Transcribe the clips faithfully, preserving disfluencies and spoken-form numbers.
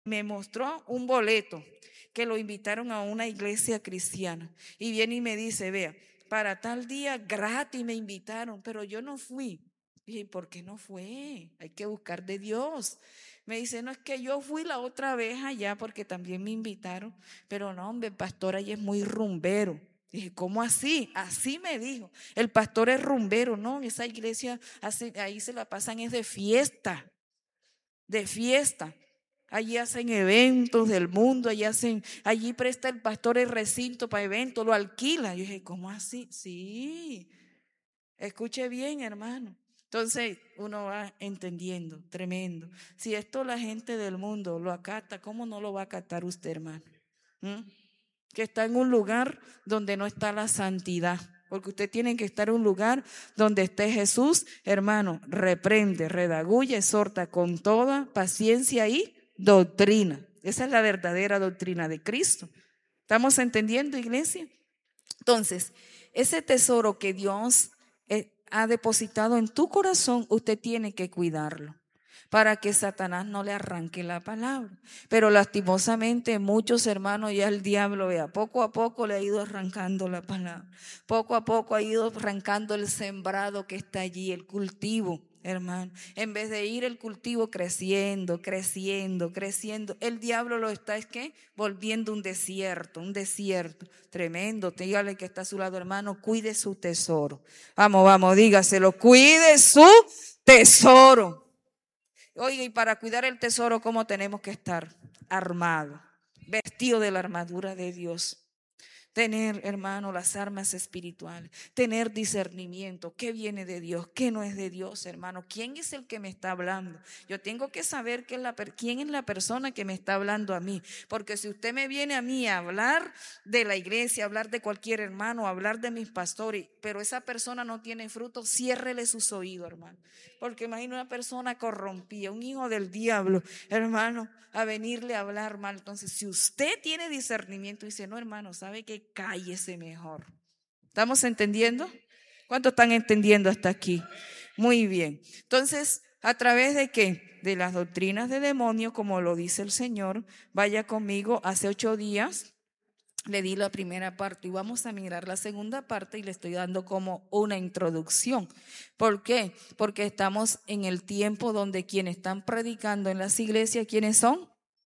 me mostró un boleto que lo invitaron a una iglesia cristiana. Y viene y me dice, vea, para tal día gratis me invitaron, pero yo no fui. Y dije, ¿por qué no fue? Hay que buscar de Dios. Me dice, no, es que yo fui la otra vez allá porque también me invitaron, pero no, hombre, el pastor ahí es muy rumbero. Dije, ¿cómo así? Así me dijo. El pastor es rumbero, no, en esa iglesia hace, ahí se la pasan es de fiesta, de fiesta. Allí hacen eventos del mundo, allí hacen, allí presta el pastor el recinto para eventos, lo alquila. Yo dije, ¿cómo así? Sí, escuche bien, hermano. Entonces uno va entendiendo, tremendo. Si esto la gente del mundo lo acata, ¿cómo no lo va a acatar usted, hermano? ¿Mm? Que está en un lugar donde no está la santidad. Porque usted tiene que estar en un lugar donde esté Jesús, hermano, reprende, redagulla, exhorta con toda paciencia y doctrina. Esa es la verdadera doctrina de Cristo. ¿Estamos entendiendo, iglesia? Entonces, ese tesoro que Dios eh, ha depositado en tu corazón, usted tiene que cuidarlo para que Satanás no le arranque la palabra. Pero lastimosamente muchos hermanos, ya el diablo, vea, poco a poco le ha ido arrancando la palabra. Poco a poco ha ido arrancando el sembrado que está allí, el cultivo, hermano. En vez de ir el cultivo creciendo, creciendo, creciendo, el diablo lo está, ¿es qué? Volviendo un desierto, un desierto tremendo. Dígale que está a su lado, hermano, cuide su tesoro. Vamos, vamos, dígaselo, cuide su tesoro. Oiga, y para cuidar el tesoro, ¿cómo tenemos que estar? Armado, vestido de la armadura de Dios. Tener, hermano, las armas espirituales, tener discernimiento, qué viene de Dios, qué no es de Dios, hermano. ¿Quién es el que me está hablando? Yo tengo que saber que la, quién es la persona que me está hablando a mí, porque si usted me viene a mí a hablar de la iglesia, a hablar de cualquier hermano, a hablar de mis pastores, pero esa persona no tiene fruto, ciérrele sus oídos, hermano. Porque imagina una persona corrompida, un hijo del diablo, hermano, a venirle a hablar mal. Entonces, si usted tiene discernimiento y dice, no, hermano, sabe que cállese mejor. ¿Estamos entendiendo? ¿Cuántos están entendiendo hasta aquí? Muy bien. Entonces, ¿a través de qué? De las doctrinas de demonios, como lo dice el Señor. Vaya conmigo, hace ocho días le di la primera parte y vamos a mirar la segunda parte y le estoy dando como una introducción. ¿Por qué? Porque estamos en el tiempo donde quienes están predicando en las iglesias, ¿quiénes son?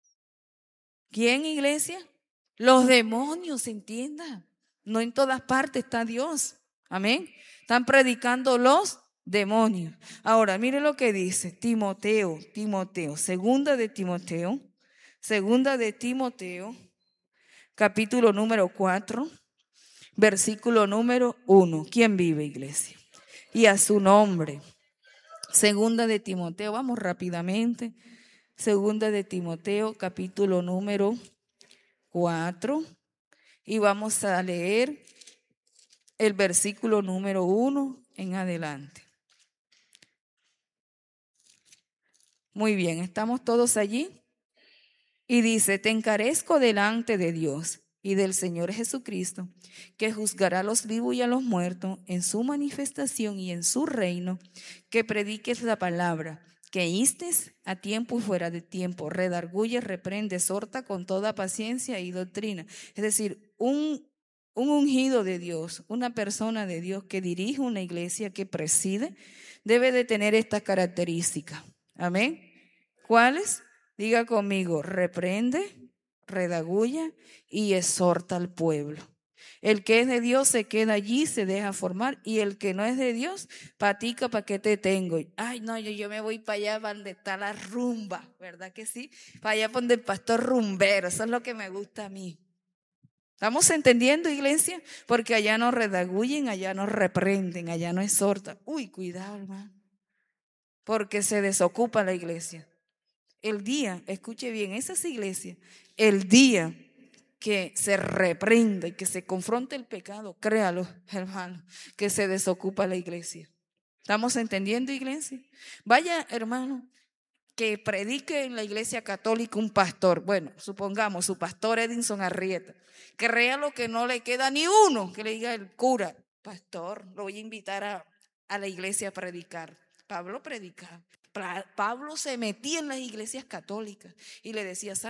¿Quién, iglesia? Los demonios, entienda. No en todas partes está Dios. Amén. Están predicando los demonios. Ahora, mire lo que dice Timoteo, Timoteo, segunda de Timoteo, segunda de Timoteo, capítulo número cuatro, versículo número uno. ¿Quién vive, iglesia? Y a su nombre. Segunda de Timoteo, vamos rápidamente. Segunda de Timoteo, capítulo número cuatro. Y vamos a leer el versículo número uno en adelante. Muy bien, ¿estamos todos allí? Y dice, te encarezco delante de Dios y del Señor Jesucristo, que juzgará a los vivos y a los muertos en su manifestación y en su reino, que prediques la palabra, que instes a tiempo y fuera de tiempo, redarguye, reprende, exhorta con toda paciencia y doctrina. Es decir, un, un ungido de Dios, una persona de Dios que dirige una iglesia, que preside, debe de tener esta característica. Amén. ¿Cuáles? Diga conmigo, reprende, redagulla y exhorta al pueblo. El que es de Dios se queda allí, se deja formar, y el que no es de Dios, patica, ¿para qué te tengo? Ay, no, yo, yo me voy para allá donde está la rumba, ¿verdad que sí? Para allá donde el pastor rumbero, eso es lo que me gusta a mí. ¿Estamos entendiendo, iglesia? Porque allá no redagullen, allá no reprenden, allá no exhortan. Uy, cuidado, hermano, porque se desocupa la iglesia. El día, escuche bien, esas iglesias, el día que se reprenda y que se confronte el pecado, créalo, hermano, que se desocupa la iglesia. ¿Estamos entendiendo, iglesia? Vaya, hermano, que predique en la iglesia católica un pastor, bueno, supongamos su pastor Edinson Arrieta, crea lo que no le queda ni uno, que le diga el cura, pastor, lo voy a invitar a, a la iglesia a predicar. Pablo predicaba, Pablo se metía en las iglesias católicas y le decía: